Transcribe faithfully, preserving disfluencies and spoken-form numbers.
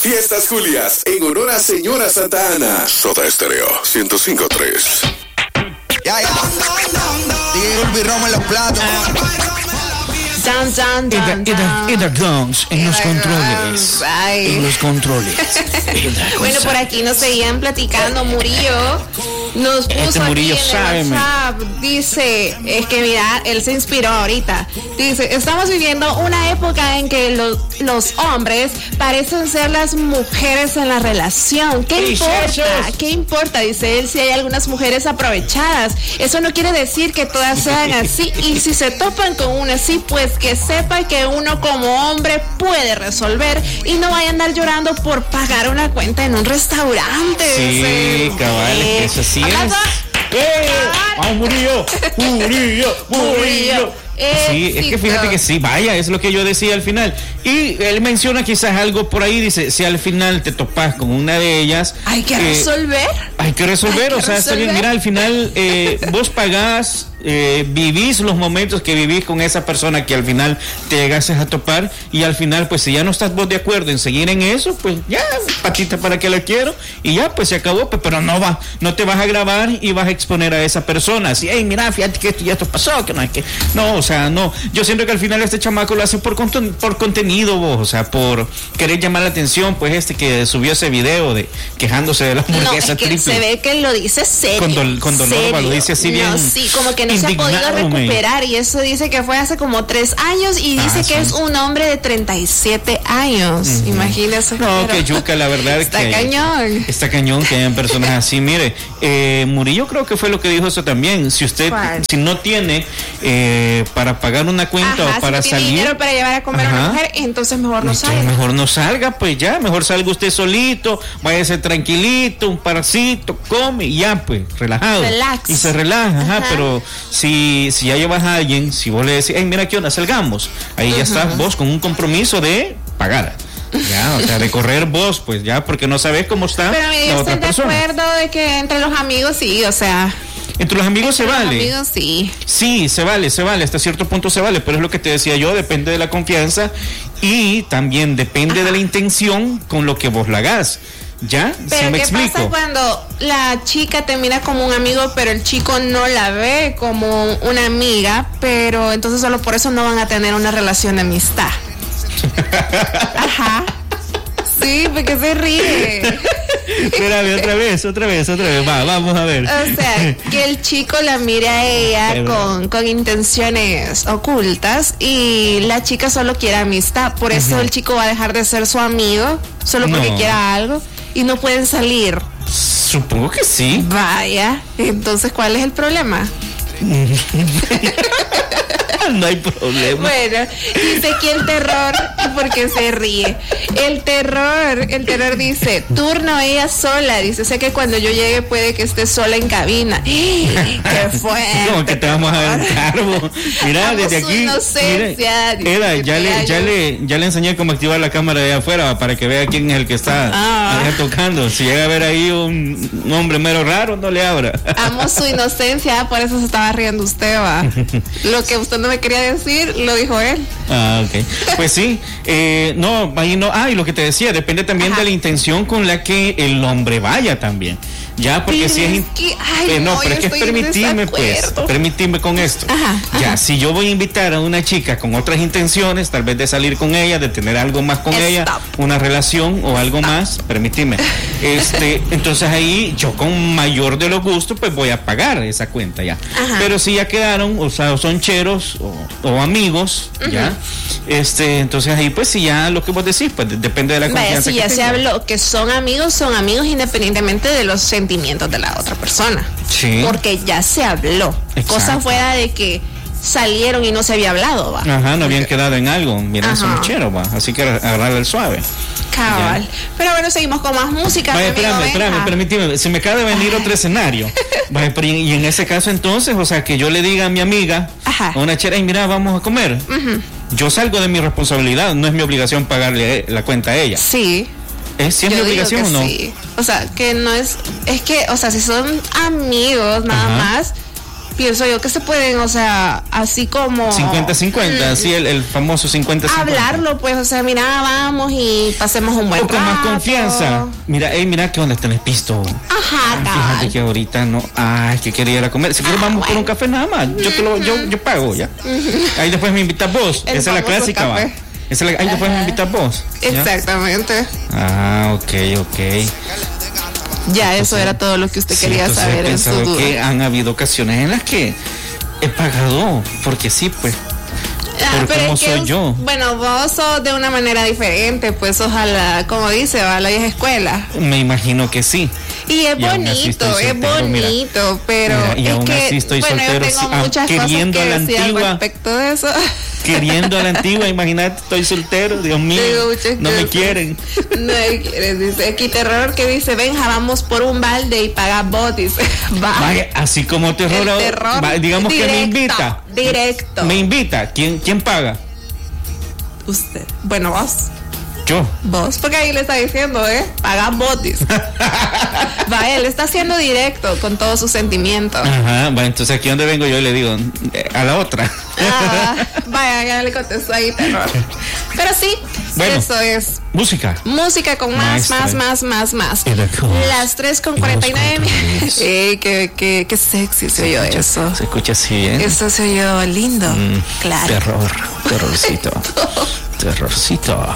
Fiestas Julias, en honor a Señora Santa Ana. Soda Estéreo, ciento cinco punto tres. Ya, ya. Sigue el birrón en los platos. Dun, dun, dun, Y the, y the guns en los controles. Ay. En los controles. Bueno, por aquí nos seguían platicando. Murillo nos puso Este aquí Murillo en sabe, el WhatsApp. Dice, es que mira, él se inspiró ahorita. Dice, estamos viviendo una época en que los, los hombres parecen ser las mujeres en la relación. ¿Qué importa? ¿Qué importa? Dice él, si hay algunas mujeres aprovechadas. Eso no quiere decir que todas sean así. Y si se topan con una así, pues que sepa que uno como hombre puede resolver y no vaya a andar llorando por pagar una cuenta en un restaurante. Sí, cabal, eh, eso sí ¿acaso? es. ¡Eh! ¡Vamos, Murillo! ¡Murillo! ¡Murillo! Eh, Sí, es que fíjate éxito. que sí, vaya, es lo que yo decía al final. Y él menciona quizás algo por ahí, dice, si al final te topas con una de ellas... Hay que eh, resolver. Hay que resolver, Hay que o sea, está bien, resolver. mira, al final eh, vos pagás, eh, vivís los momentos que vivís con esa persona que al final te llegases a topar y al final, pues si ya no estás vos de acuerdo en seguir en eso, pues ya, patita para que la quiero y ya, pues se acabó, pues, pero no va, no te vas a grabar y vas a exponer a esa persona, así, hey, mira, fíjate que esto y esto pasó, que no es que, no, o sea, no, yo siento que al final este chamaco lo hace por, conten- por contenido, vos, o sea, por querer llamar la atención, pues este que subió ese video de quejándose de la No, hamburguesa es que triple. se ve que lo dice serio. Con dol- con dolor, serio. lo dice así bien No, sí, como que no se ha podido indignado, man. recuperar y eso dice que fue hace como tres años y dice Ah, que sí. es un hombre de treinta y siete años. Uh-huh. Imagínese. No, pero que yuca, la verdad. está que cañón. Está cañón que hayan personas así. Mire, eh, Murillo creo que fue lo que dijo eso también. Si usted, ¿Cuál? si no tiene eh, para pagar una cuenta Ajá, o para si no tiene salir. dinero para llevar a comer Ajá. a una mujer, entonces mejor no Entonces, salga. mejor no salga, pues ya, mejor salga usted solito, váyase tranquilito, un paracito, come y ya, pues, relajado. Relax. Y se relaja, ajá, Ajá. pero si, si ya llevas a alguien, si vos le decís, hey, mira qué onda, salgamos, ahí ya Ajá. estás vos con un compromiso de pagar. Ya, o sea, de correr vos, pues ya, porque no sabes cómo está Pero mire, la yo otra estoy de persona. acuerdo de que entre los amigos sí, o sea. Entre los amigos se entre los vale. amigos sí. Sí, se vale, se vale, hasta cierto punto se vale, pero es lo que te decía yo, depende de la confianza y también depende Ajá. de la intención con lo que vos la hagas. ¿Ya? Pero ¿Sí me ¿qué explico? pasa cuando la chica termina como un amigo, pero el chico no la ve como una amiga, pero entonces solo por eso no van a tener una relación de amistad? Ajá. Sí, porque se ríe. Espérame, otra vez, otra vez, otra vez. Va, vamos a ver. O sea, que el chico la mire a ella con, con intenciones ocultas y la chica solo quiere amistad. Por eso el chico va a dejar de ser su amigo, solo porque No. quiera algo, y no pueden salir. Supongo que sí. Vaya, entonces, ¿cuál es el problema? No hay problema. Bueno, dice aquí el terror, porque se ríe. El terror, el terror dice, turno ella sola. Dice, sé que cuando yo llegue puede que esté sola en cabina. ¡Qué fuerte! Como que te vamos a aventar, vos. Mira, Amo desde su aquí. inocencia, Mira, Eda, dice ya le, Pelayo. ya le, ya le enseñé cómo activar la cámara de afuera para que vea quién es el que está Ah. allá tocando. Si llega a ver ahí un, un hombre mero raro, no le abra. Amo su inocencia, por eso se estaba riendo usted, va. Lo que usted no me quería decir, lo dijo él. Ah, ok. Pues sí, eh, no, ahí no, ah, y lo que te decía, depende también Ajá. de la intención con la que el hombre vaya también. Ya, porque Pero si es. es in- que, ay, eh, no, no, pero yo es que estoy en permitime, pues, desacuerdo. permitime con esto. Ajá, ya, ajá. si yo voy a invitar a una chica con otras intenciones, tal vez de salir con ella, de tener algo más con Stop. ella, una relación o algo más, permitime. Este, entonces ahí yo con mayor de los gustos, pues voy a pagar esa cuenta ya. Ajá. Pero si ya quedaron, o sea, o son cheros o, o amigos, ya, este, entonces ahí pues si ya lo que vos decís, pues de- depende de la Vaya, confianza si que ya se tengas. habló que son amigos, son amigos independientemente de los sentimientos de la otra persona. Sí. Porque ya se habló. Exacto. Cosa fuera de que salieron y no se había hablado, va. Ajá, no habían quedado en algo, miren, son Ajá. cheros, va, así que agarrarle el suave. Cabal. Ya. Pero bueno, seguimos con más música. Vaya, mi amigo espérame, espérame, Benja. permíteme, se me acaba de venir otro escenario. Vaya, pero y, y en ese caso entonces, o sea, que yo le diga a mi amiga, Ajá. a una chera, y mira, vamos a comer. Yo salgo de mi responsabilidad, no es mi obligación pagarle eh, la cuenta a ella. Sí. ¿Es si es mi Yo digo obligación que o no? sí. O sea, que no es, es que, o sea, si son amigos nada Ajá. más, pienso yo que se pueden, o sea, así como cincuenta cincuenta, mm, así el, el famoso cincuenta cincuenta. Hablarlo, pues, o sea, mira, vamos y pasemos un buen rato. O con más confianza. Mira, hey, mira que onda tenés pisto. Ajá, ah, fíjate que ahorita no, ay, que quería ir a comer. Si quieres ah, vamos bueno. por un café nada más. Yo te lo, yo, yo pago ya. Uh-huh. Ahí después me invitas vos. El Esa es la clásica, café. va. Esa es la, ahí después me invitas vos. ¿ya? Exactamente. Ah, ok, ok. Ya, entonces, eso era todo lo que usted sí, quería saber en su duda. Que han habido ocasiones en las que he pagado, porque sí, pues. Ah, pero como soy yo. Bueno, vos sos de una manera diferente, pues ojalá, como dice, va a la vieja escuela. Me imagino que sí. Y es y bonito, soltero, es bonito, mira, pero mira, y es aún que, así estoy bueno, soltero, yo tengo sí, muchas queriendo cosas que a la decir antigua, al respecto de eso. Queriendo a la antigua, imagínate, estoy soltero, Dios mío, no me quieren. No me quieren, dice aquí terror que dice, Benja, vamos por un balde y pagas vos, dice. Va. Vaya, así como terror, terror va, digamos directo, que me invita. Directo. Me invita, ¿quién, quién paga? Usted. Bueno, vos. Yo. Vos, porque ahí le está diciendo, ¿eh? Paga botis. Va, él está siendo directo con todos sus sentimientos. Ajá, va, entonces aquí donde vengo yo le digo, eh, a la otra. Ah, vaya, ya le contesto ahí, terror. Pero sí, bueno, eso es. Música. Música con más, Maestra. más, más, más, más. Las tres con cuarenta y nueve. Eh, qué, qué, qué sexy se, se oyó escucha, eso. Se escucha así, ¿eh? Eso se oyó lindo. Mm, claro. Terror, terrorcito. Terrorcito.